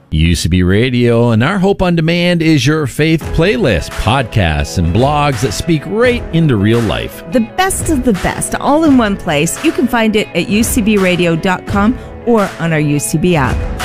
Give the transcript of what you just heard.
UCB Radio and our Hope on Demand is your faith playlist, podcasts, and blogs that speak right into real life. The best of the best, all in one place. You can find it at ucbradio.com or on our UCB app.